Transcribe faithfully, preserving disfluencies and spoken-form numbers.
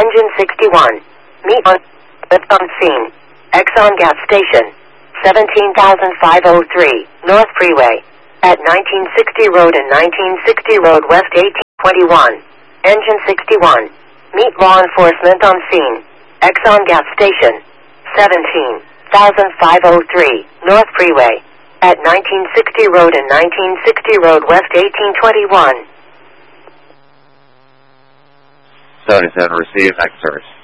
Engine sixty-one. Meet on, on scene. Exxon gas station. seventeen thousand five hundred three, North Freeway. At nineteen sixty Road and nineteen sixty Road West eighteen twenty-one. Engine sixty-one. Meet law enforcement on scene. Exxon gas station. seventeen thousand five hundred three, North Freeway. At nineteen sixty Road and nineteen sixty Road West eighteen twenty-one. seventy-seven, receive, next service.